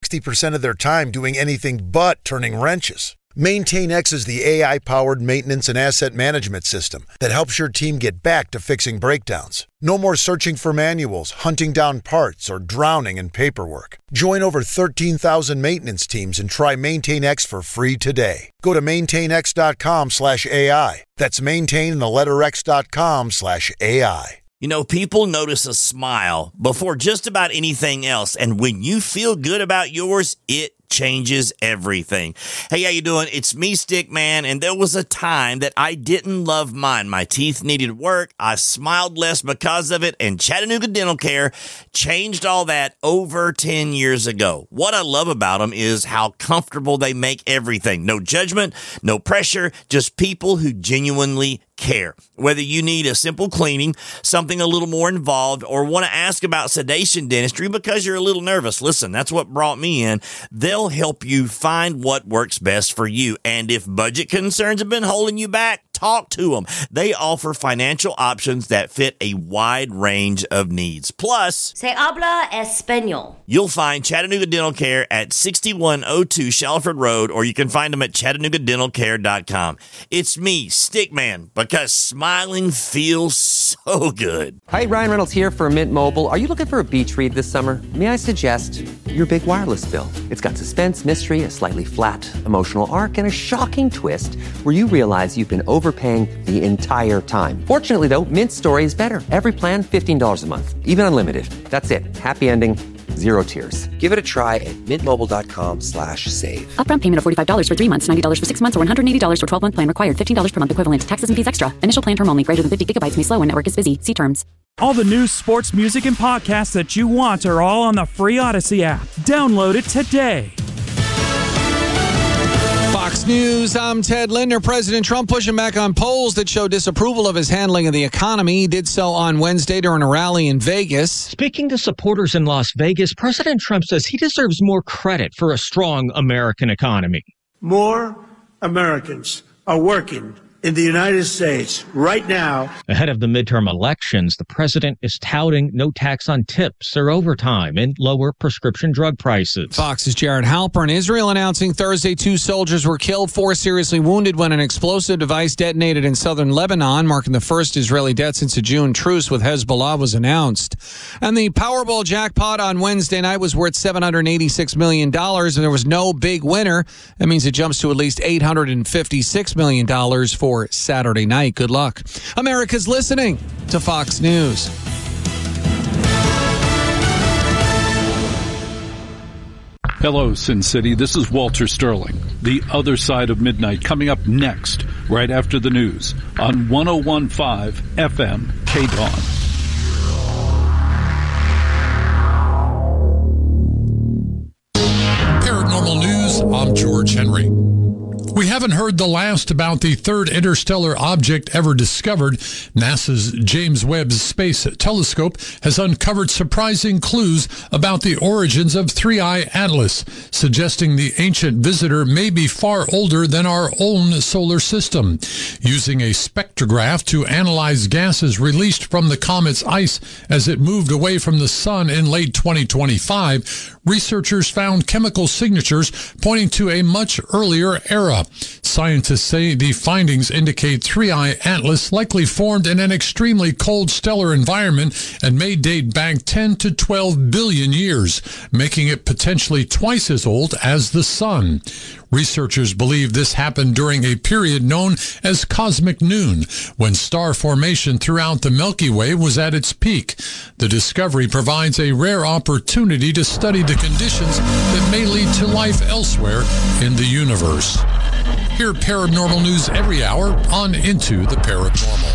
60% of their time doing anything but turning wrenches. MaintainX is the AI-powered maintenance and asset management system that helps your team get back to fixing breakdowns. No more searching for manuals, hunting down parts, or drowning in paperwork. Join over 13,000 maintenance teams and try MaintainX for free today. Go to maintainx.com/AI. That's maintain.x.com/AI. You know, people notice a smile before just about anything else, and when you feel good about yours, it changes everything. Hey, how you doing? It's me, Stickman, and there was a time that I didn't love mine. My teeth needed work. I smiled less because of it, and Chattanooga Dental Care changed all that over 10 years ago. What I love about them is how comfortable they make everything. No judgment, no pressure, just people who genuinely care. Whether you need a simple cleaning, something a little more involved, or want to ask about sedation dentistry because you're a little nervous, listen, that's what brought me in. They'll help you find what works best for you. And if budget concerns have been holding you back, talk to them. They offer financial options that fit a wide range of needs. Plus, Se habla español. You'll find Chattanooga Dental Care at 6102 Shalford Road, or you can find them at ChattanoogaDentalCare.com. It's me, Stickman, because smiling feels so good. Hi, Ryan Reynolds here for Mint Mobile. Are you looking for a beach read this summer? May I suggest your big wireless bill? It's got suspense, mystery, a slightly flat, emotional arc, and a shocking twist where you realize you've been overpaying the entire time. Fortunately, though, Mint's story is better. Every plan, $15 a month. Even unlimited. That's it. Happy ending. Zero tears. Give it a try at mintmobile.com/save. Upfront payment of $45 for 3 months, $90 for 6 months, or $180 for 12-month plan required. $15 per month equivalent. Taxes and fees extra. Initial plan term only. Greater than 50 gigabytes may slow when network is busy. See terms. All the news, sports, music, and podcasts that you want are all on the free Odyssey app. Download it today. Fox News, I'm Ted Linder. President Trump pushing back on polls that show disapproval of his handling of the economy. He did so on Wednesday during a rally in Vegas. Speaking to supporters in Las Vegas, President Trump says he deserves more credit for a strong American economy. More Americans are working in the United States right now. Ahead of the midterm elections, the president is touting no tax on tips or overtime and lower prescription drug prices. Fox's Jared Halpern. Israel announcing Thursday 2 soldiers were killed, 4 seriously wounded when an explosive device detonated in southern Lebanon, marking the first Israeli death since a June truce with Hezbollah was announced. And the Powerball jackpot on Wednesday night was worth $786 million, and there was no big winner. That means it jumps to at least $856 million for Saturday night. Good luck. America's listening to Fox News. Hello, Sin City. This is Walter Sterling. The Other Side of Midnight coming up next, right after the news on 101.5 FM KDAWN. Paranormal News, I'm George Henry. We haven't heard the last about the third interstellar object ever discovered. NASA's James Webb Space Telescope has uncovered surprising clues about the origins of 3I Atlas, suggesting the ancient visitor may be far older than our own solar system. Using a spectrograph to analyze gases released from the comet's ice as it moved away from the sun in late 2025, researchers found chemical signatures pointing to a much earlier era. Scientists say the findings indicate 3I Atlas likely formed in an extremely cold stellar environment and may date back 10 to 12 billion years, making it potentially twice as old as the sun. Researchers believe this happened during a period known as cosmic noon, when star formation throughout the Milky Way was at its peak. The discovery provides a rare opportunity to study the conditions that may lead to life elsewhere in the universe. Hear paranormal news every hour on Into the Paranormal.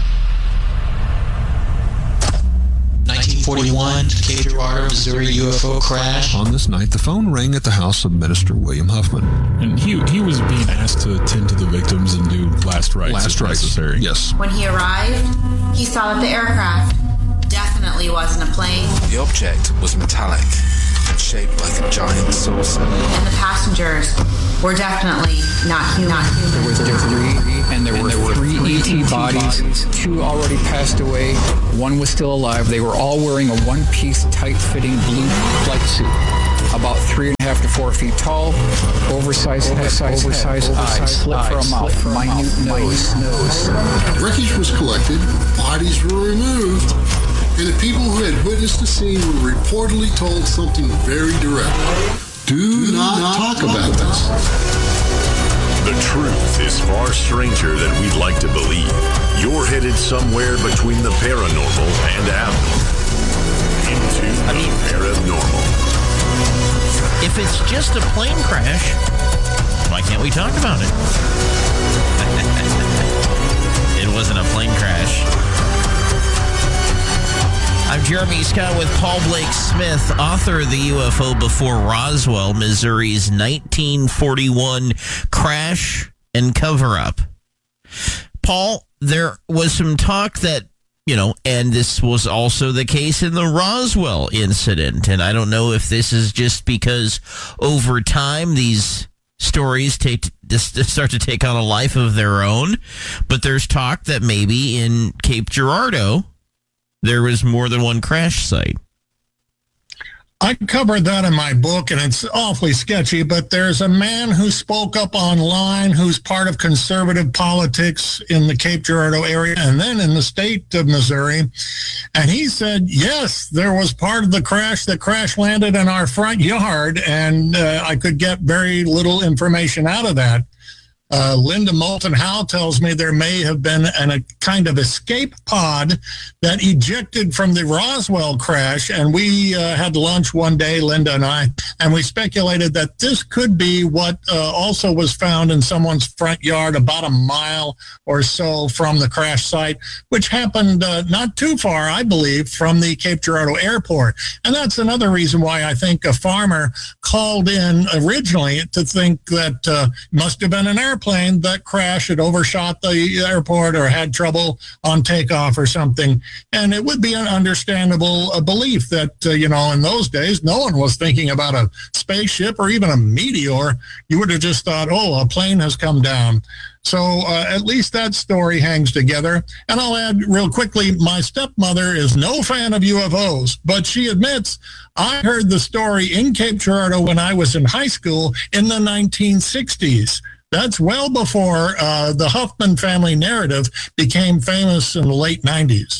1941, Decatur, Missouri UFO crash. On this night, the phone rang at the house of Minister William Huffman. And he was being asked to attend to the victims and do last rites if necessary. Yes. When he arrived, he saw that the aircraft definitely wasn't a plane. The object was metallic and shaped like a giant saucer. And the passengers were definitely not human. There were three ET bodies. 2 already passed away. 1 was still alive. They were all wearing a one-piece, tight-fitting blue flight suit. About 3.5 3.5 to 4 feet tall, oversized eyes, slit for a mouth, minute nose. Wreckage was collected, bodies were removed, and the people who had witnessed the scene were reportedly told something very direct. Do not talk about this. The truth is far stranger than we'd like to believe. You're headed somewhere between the paranormal and abnormal. Into the paranormal. If it's just a plane crash, why can't we talk about it? It wasn't a plane crash. I'm Jeremy Scott with Paul Blake Smith, author of the UFO Before Roswell, Missouri's 1941 crash and cover-up. Paul, there was some talk that, and this was also the case in the Roswell incident, and I don't know if this is just because over time these stories start to take on a life of their own, but there's talk that maybe in Cape Girardeau, there was more than one crash site. I covered that in my book, and it's awfully sketchy, but there's a man who spoke up online who's part of conservative politics in the Cape Girardeau area and then in the state of Missouri. And he said, yes, there was part of the crash that crash landed in our front yard, and I could get very little information out of that. Linda Moulton Howe tells me there may have been a kind of escape pod that ejected from the Roswell crash, and we had lunch one day, Linda and I, and we speculated that this could be what also was found in someone's front yard about a mile or so from the crash site, which happened not too far, I believe, from the Cape Girardeau airport. And that's another reason why I think a farmer called in originally to think that must have been an airplane that crashed, had overshot the airport or had trouble on takeoff or something. And it would be an understandable belief that, in those days, no one was thinking about a spaceship or even a meteor. You would have just thought, oh, a plane has come down. So at least that story hangs together. And I'll add real quickly, my stepmother is no fan of UFOs, but she admits I heard the story in Cape Girardeau when I was in high school in the 1960s. That's well before the Huffman family narrative became famous in the late 90s.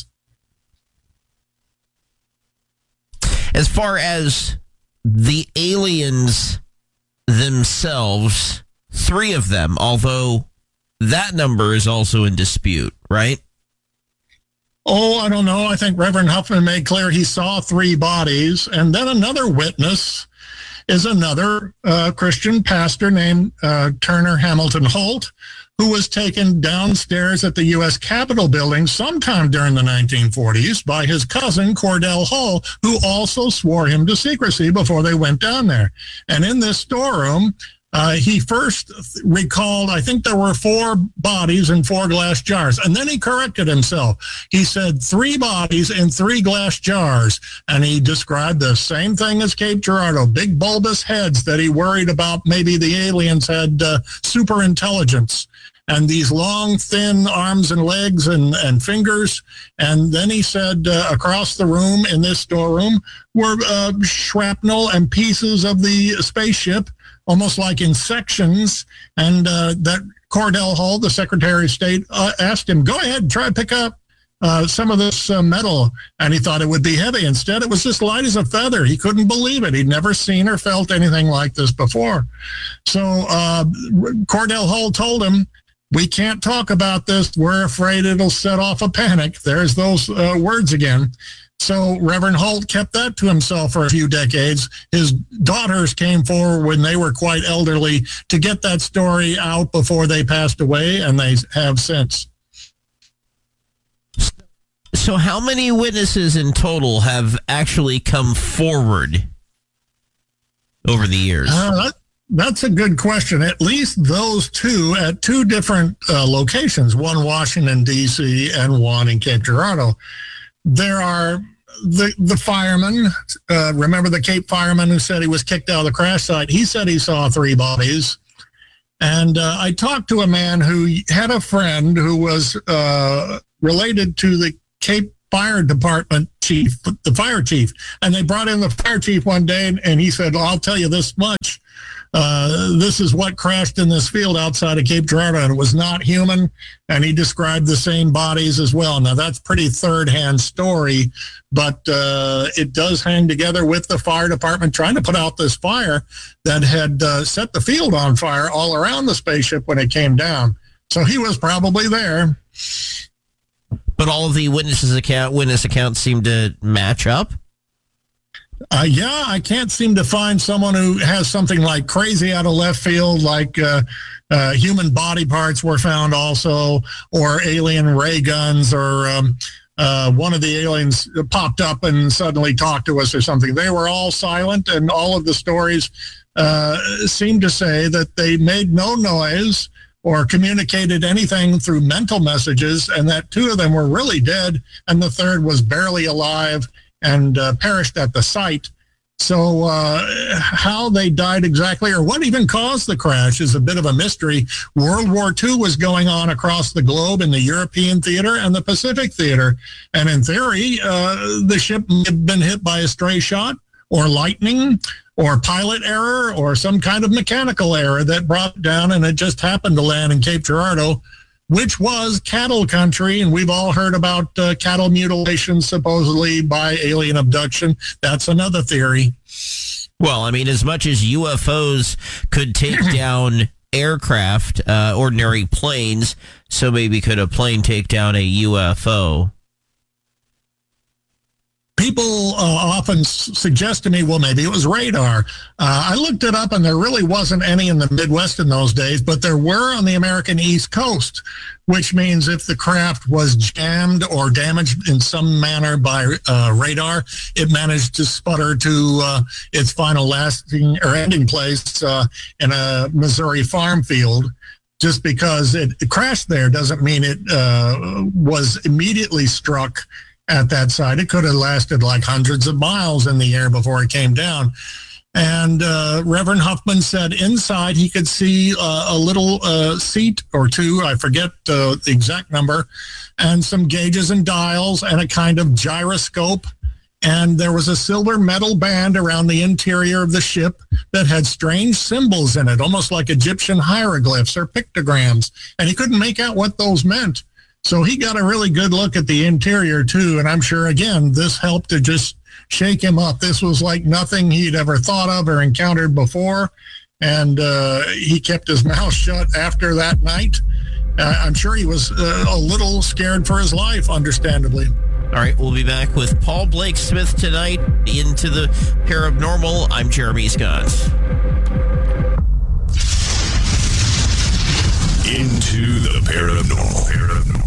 As far as the aliens themselves, 3 of them, although that number is also in dispute, right? Oh, I don't know. I think Reverend Huffman made clear he saw 3 bodies. And then another witness is another Christian pastor named Turner Hamilton Holt, who was taken downstairs at the U.S. Capitol building sometime during the 1940s by his cousin, Cordell Hull, who also swore him to secrecy before they went down there. And in this storeroom, he first recalled, I think there were 4 bodies in 4 glass jars. And then he corrected himself. He said 3 bodies in 3 glass jars. And he described the same thing as Cape Girardeau, big bulbous heads that he worried about maybe the aliens had super intelligence. And these long, thin arms and legs and fingers. And then he said across the room in this storeroom were shrapnel and pieces of the spaceship, almost like in sections, and that Cordell Hull, the Secretary of State, asked him, go ahead, try to pick up some of this metal, and he thought it would be heavy. Instead, it was just light as a feather. He couldn't believe it. He'd never seen or felt anything like this before. So Cordell Hull told him, we can't talk about this. We're afraid it'll set off a panic. There's those words again. So Reverend Holt kept that to himself for a few decades. His daughters came forward when they were quite elderly to get that story out before they passed away, and they have since. So how many witnesses in total have actually come forward over the years? That's a good question. At least those 2 at 2 different locations, one Washington, D.C., and one in Cape Girardeau. There are the fireman, remember the Cape fireman who said he was kicked out of the crash site? He said he saw 3 bodies. And I talked to a man who had a friend who was related to the Cape fire department chief, the fire chief. And they brought in the fire chief one day, and he said, well, I'll tell you this much. This is what crashed in this field outside of Cape Girardeau, and it was not human. And he described the same bodies as well. Now, that's pretty third-hand story, but it does hang together with the fire department trying to put out this fire that had set the field on fire all around the spaceship when it came down. So he was probably there. But all of the witness accounts seem to match up? Yeah, I can't seem to find someone who has something like crazy out of left field, like human body parts were found also, or alien ray guns, or one of the aliens popped up and suddenly talked to us or something. They were all silent, and all of the stories seem to say that they made no noise or communicated anything through mental messages, and that 2 of them were really dead, and the 3rd was barely alive and perished at the site. So how they died exactly, or what even caused the crash, is a bit of a mystery. World War II was going on across the globe in the European theater and the Pacific theater. And in theory, the ship may have been hit by a stray shot or lightning or pilot error or some kind of mechanical error that brought it down, and it just happened to land in Cape Girardeau, which was cattle country, and we've all heard about cattle mutilation supposedly by alien abduction. That's another theory. Well, I mean, as much as UFOs could take down aircraft, ordinary planes, so maybe could a plane take down a UFO? People often suggest to me, well, maybe it was radar. I looked it up, and there really wasn't any in the Midwest in those days, but there were on the American East Coast, which means if the craft was jammed or damaged in some manner by radar, it managed to sputter to its final lasting or ending place in a Missouri farm field. Just because it crashed there doesn't mean it was immediately struck at that site. It could have lasted like hundreds of miles in the air before it came down. And Reverend Huffman said inside he could see a little seat or 2, I forget the exact number, and some gauges and dials and a kind of gyroscope. And there was a silver metal band around the interior of the ship that had strange symbols in it, almost like Egyptian hieroglyphs or pictograms. And he couldn't make out what those meant. So he got a really good look at the interior, too. And I'm sure, again, this helped to just shake him up. This was like nothing he'd ever thought of or encountered before. And he kept his mouth shut after that night. I'm sure he was a little scared for his life, understandably. All right, we'll be back with Paul Blake Smith tonight. Into the Paranormal. I'm Jeremy Scott. Into the Paranormal.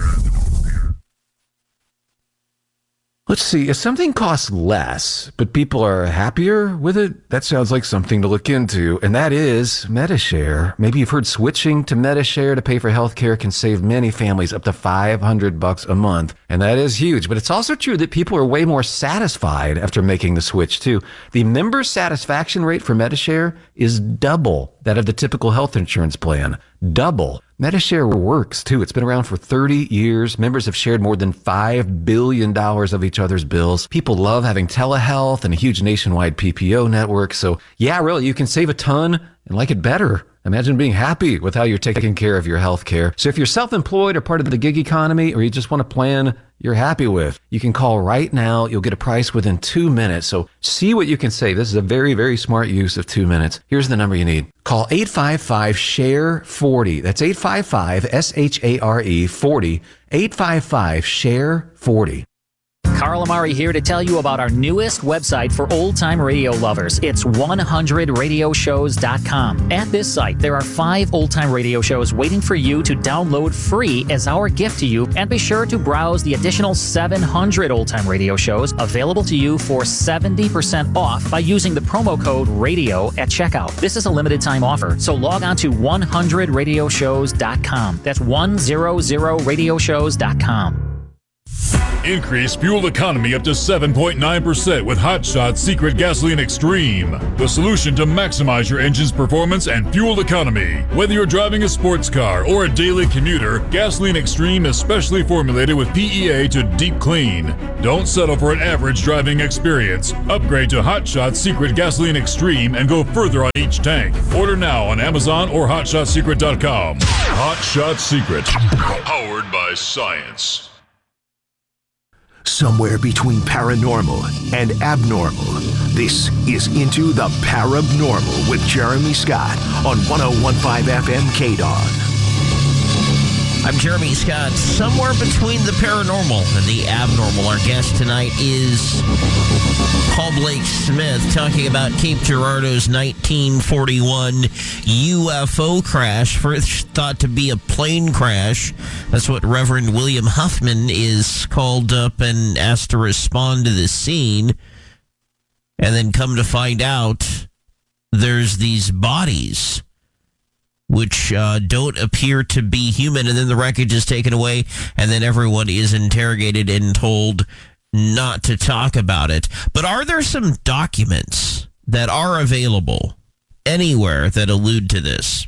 Let's see, if something costs less, but people are happier with it, that sounds like something to look into, and that is Medi-Share. Maybe you've heard switching to Medi-Share to pay for healthcare can save many families up to $500 a month, and that is huge. But it's also true that people are way more satisfied after making the switch, too. The member satisfaction rate for Medi-Share is double that of the typical health insurance plan. Double. Medi-Share works, too. It's been around for 30 years. Members have shared more than $5 billion of each other's bills. People love having telehealth and a huge nationwide PPO network. So, yeah, really, you can save a ton and like it better. Imagine being happy with how you're taking care of your health care. So if you're self-employed or part of the gig economy, or you just want a plan you're happy with, you can call right now. You'll get a price within 2 minutes. So see what you can save. This is a very, very smart use of 2 minutes. Here's the number you need. Call 855-SHARE-40. That's 855-SHARE-40. 855-SHARE-40. Carl Amari here to tell you about our newest website for old-time radio lovers. It's 100radioshows.com. At this site, there are 5 old-time radio shows waiting for you to download free as our gift to you, and be sure to browse the additional 700 old-time radio shows available to you for 70% off by using the promo code RADIO at checkout. This is a limited-time offer, so log on to 100radioshows.com. That's 100radioshows.com. Increase fuel economy up to 7.9% with Hot Shot Secret Gasoline Extreme, the solution to maximize your engine's performance and fuel economy. Whether you're driving a sports car or a daily commuter, Gasoline Extreme is specially formulated with PEA to deep clean. Don't settle for an average driving experience. Upgrade to Hot Shot Secret Gasoline Extreme and go further on each tank. Order now on Amazon or HotShotSecret.com. Hot Shot Secret, powered by science. Somewhere between paranormal and abnormal, this is Into the Parabnormal with Jeremy Scott on 101.5 FM KDON. I'm Jeremy Scott. Somewhere between the paranormal and the abnormal, our guest tonight is Paul Blake Smith, talking about Cape Girardeau's 1941 UFO crash, first thought to be a plane crash. That's what Reverend William Huffman is called up and asked to respond to the scene. And then come to find out, there's these bodies which don't appear to be human, and then the wreckage is taken away, and then everyone is interrogated and told not to talk about it. But are there some documents that are available anywhere that allude to this?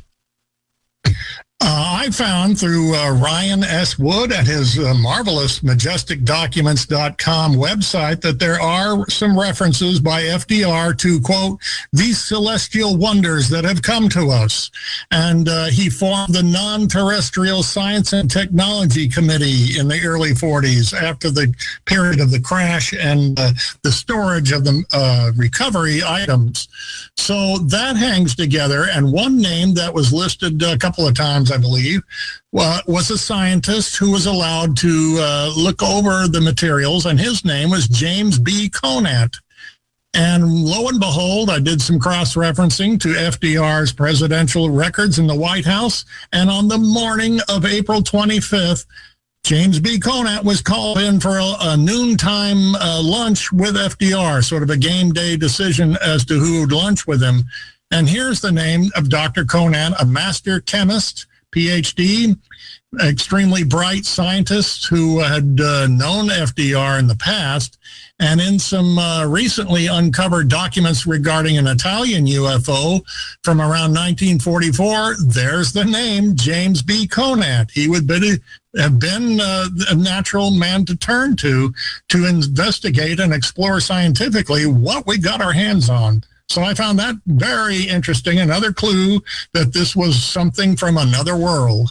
I found through Ryan S. Wood at his marvelous MajesticDocuments.com website that there are some references by FDR to, quote, these celestial wonders that have come to us. And he formed the Non-Terrestrial Science and Technology Committee in the early 40s after the period of the crash and the storage of the recovery items. So that hangs together. And one name that was listed a couple of times, I believe, was a scientist who was allowed to look over the materials, and his name was James B. Conant. And lo and behold, I did some cross-referencing to FDR's presidential records in the White House, and on the morning of April 25th, James B. Conant was called in for a noontime lunch with FDR, sort of a game day decision as to who would lunch with him. And here's the name of Dr. Conant, a master chemist, PhD, extremely bright scientist who had known FDR in the past. And in some recently uncovered documents regarding an Italian UFO from around 1944, there's the name James B. Conant. He would have been a natural man to turn to investigate and explore scientifically what we got our hands on. So I found that very interesting. Another clue that this was something from another world.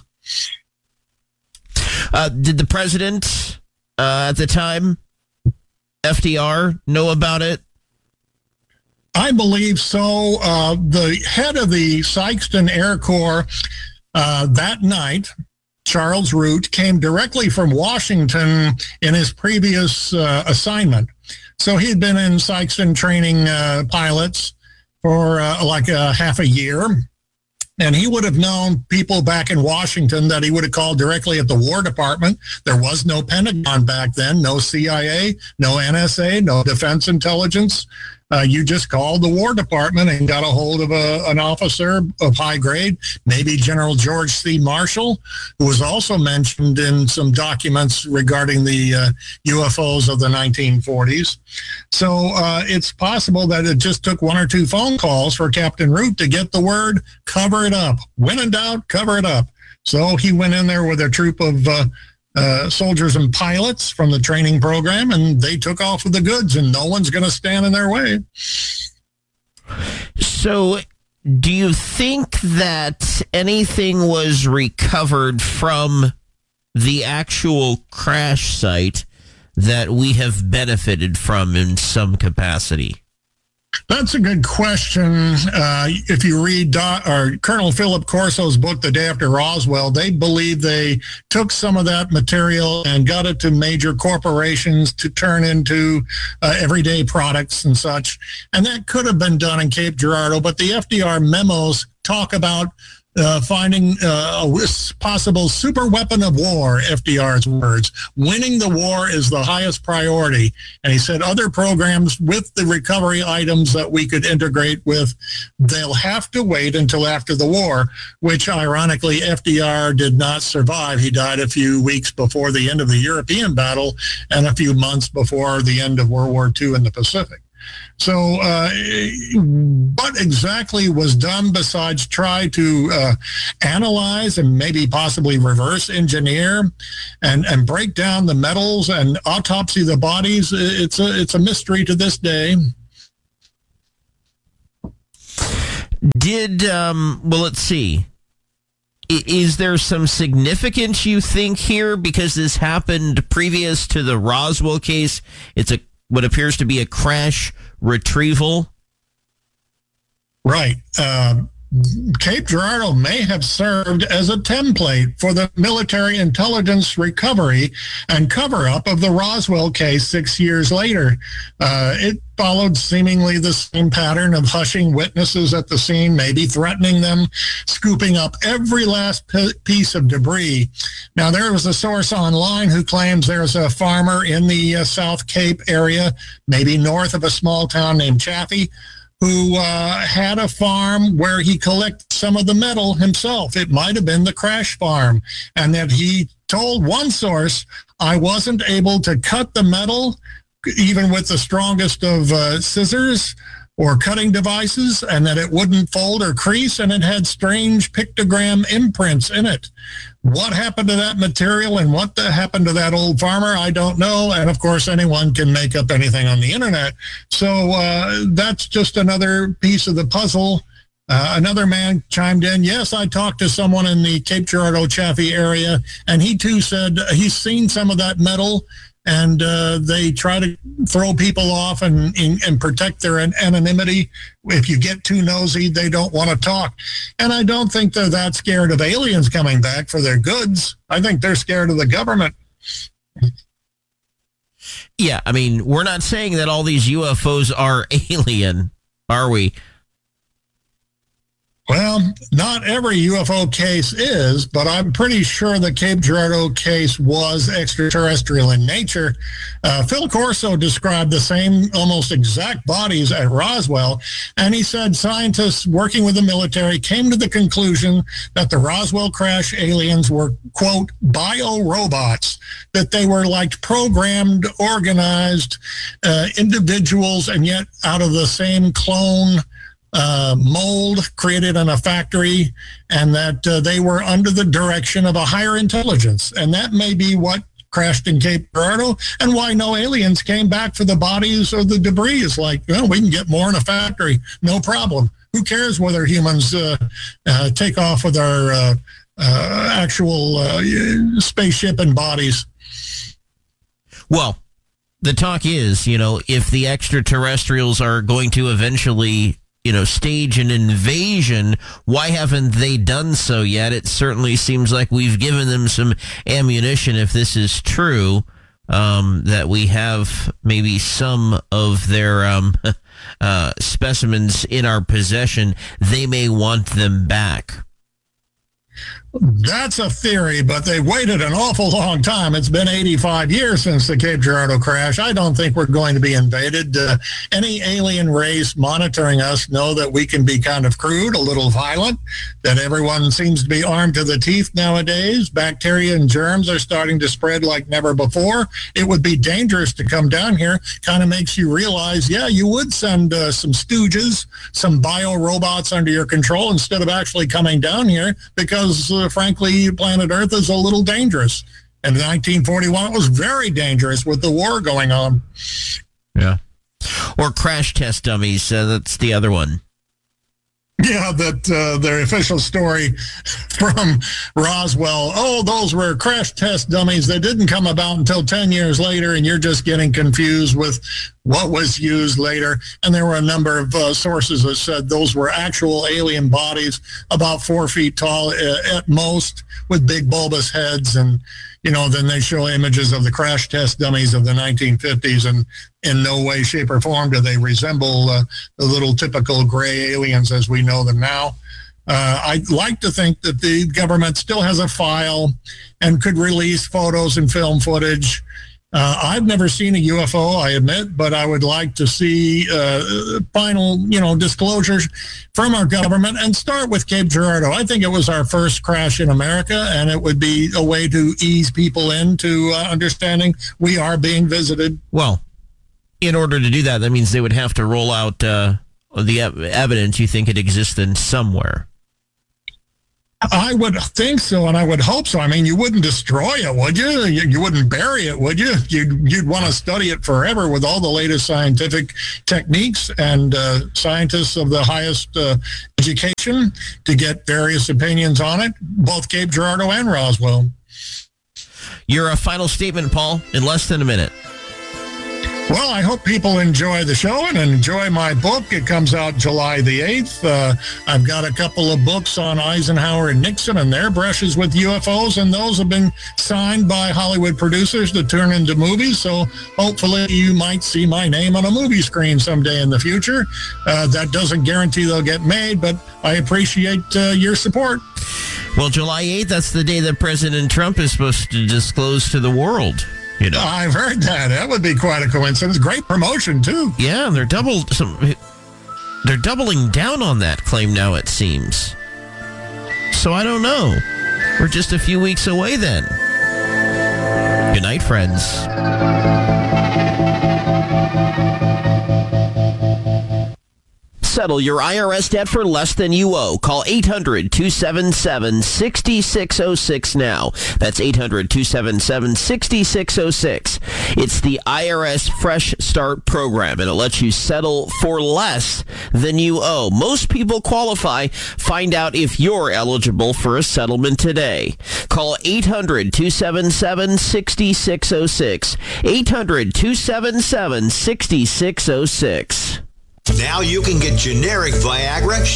Did the president at the time, FDR, know about it? I believe so. The head of the Sikeston Air Corps that night, Charles Root, came directly from Washington in his previous assignment. So he had been in Sikeston training pilots for like half a year. And he would have known people back in Washington that he would have called directly at the War Department. There was no Pentagon back then, no CIA, no NSA, no Defense Intelligence. You just called the War Department and got a hold of an officer of high grade, maybe General George C. Marshall, who was also mentioned in some documents regarding the UFOs of the 1940s. So it's possible that it just took one or two phone calls for Captain Root to get the word, cover it up. When in doubt, cover it up. So he went in there with a troop of soldiers and pilots from the training program, and they took off with the goods, and no one's going to stand in their way. So do you think that anything was recovered from the actual crash site that we have benefited from in some capacity? That's a good question. If you read Colonel Philip Corso's book, The Day After Roswell, they believe they took some of that material and got it to major corporations to turn into everyday products and such. And that could have been done in Cape Girardeau, but the FDR memos talk about finding a possible super weapon of war, FDR's words. Winning the war is the highest priority. And he said other programs with the recovery items that we could integrate with, they'll have to wait until after the war, which ironically FDR did not survive. He died a few weeks before the end of the European battle and a few months before the end of World War II in the Pacific. So what exactly was done besides try to analyze and maybe possibly reverse engineer and break down the metals and autopsy the bodies? It's a mystery to this day. Well, let's see. Is there some significance, you think, here? Because this happened previous to the Roswell case. It's what appears to be a crash retrieval. Right. Cape Girardeau may have served as a template for the military intelligence recovery and cover-up of the Roswell case 6 years later. It followed seemingly the same pattern of hushing witnesses at the scene, maybe threatening them, scooping up every last piece of debris. Now, there was a source online who claims there's a farmer in the South Cape area, maybe north of a small town named Chaffee, who had a farm where he collected some of the metal himself. It might have been the crash farm. And that he told one source, I wasn't able to cut the metal, even with the strongest of scissors or cutting devices, and that it wouldn't fold or crease, and it had strange pictogram imprints in it. What happened to that material and what happened to that old farmer, I don't know. And of course, anyone can make up anything on the internet. So that's just another piece of the puzzle. Another man chimed in, yes, I talked to someone in the Cape Girardeau Chaffee area, and he too said he's seen some of that metal, and they try to throw people off and protect their anonymity. If you get too nosy, they don't want to talk. And I don't think they're that scared of aliens coming back for their goods. I think they're scared of the government. Yeah, I mean, we're not saying that all these UFOs are alien, are we? Well, not every UFO case is, but I'm pretty sure the Cape Girardeau case was extraterrestrial in nature. Phil Corso described the same almost exact bodies at Roswell, and he said scientists working with the military came to the conclusion that the Roswell crash aliens were, quote, bio-robots, that they were like programmed, organized individuals, and yet out of the same clone mold created in a factory, and that they were under the direction of a higher intelligence. And that may be what crashed in Cape Girardeau, and why no aliens came back for the bodies or the debris. Is like, well, we can get more in a factory, no problem. Who cares whether humans take off with our actual spaceship and bodies? Well, the talk is, if the extraterrestrials are going to eventually stage an invasion, why haven't they done so yet? It certainly seems like we've given them some ammunition, if this is true, that we have maybe some of their specimens in our possession. They may want them back. That's a theory, but they waited an awful long time. It's been 85 years since the Cape Girardeau crash. I don't think we're going to be invaded. Any alien race monitoring us know that we can be kind of crude, a little violent, that everyone seems to be armed to the teeth nowadays. Bacteria and germs are starting to spread like never before. It would be dangerous to come down here. Kind of makes you realize, yeah, you would send some stooges, some bio-robots under your control instead of actually coming down here, because frankly, planet Earth is a little dangerous. And in 1941, it was very dangerous with the war going on. Yeah. Or crash test dummies. That's the other one. Yeah, that the official story from Roswell, those were crash test dummies that didn't come about until 10 years later, and you're just getting confused with what was used later. And there were a number of sources that said those were actual alien bodies, about 4 feet tall at most, with big bulbous heads. And, then they show images of the crash test dummies of the 1950s, and in no way, shape, or form do they resemble the little typical gray aliens as we know them now. I'd like to think that the government still has a file and could release photos and film footage. I've never seen a UFO, I admit, but I would like to see final, disclosures from our government, and start with Cape Girardeau. I think it was our first crash in America, and it would be a way to ease people into understanding we are being visited. Well, in order to do that, that means they would have to roll out the evidence. You think it exists in somewhere? I would think so, and I would hope so. I mean, you wouldn't destroy it, would you? You wouldn't bury it, would you? You'd want to study it forever with all the latest scientific techniques and scientists of the highest education to get various opinions on it, both Cape Girardeau and Roswell. Your final statement, Paul, in less than a minute. Well, I hope people enjoy the show and enjoy my book. It comes out July the 8th. I've got a couple of books on Eisenhower and Nixon and their brushes with UFOs, and those have been signed by Hollywood producers to turn into movies. So hopefully you might see my name on a movie screen someday in the future. That doesn't guarantee they'll get made, but I appreciate your support. Well, July 8th, that's the day that President Trump is supposed to disclose to the world. I've heard that. That would be quite a coincidence. Great promotion, too. Yeah, they're doubling down on that claim now, it seems. So I don't know. We're just a few weeks away then. Good night, friends. Settle your IRS debt for less than you owe. Call 800-277-6606 now. That's 800-277-6606. It's the IRS Fresh Start program, and it lets you settle for less than you owe. Most people qualify. Find out if you're eligible for a settlement today. Call 800-277-6606. 800-277-6606. Now you can get generic Viagra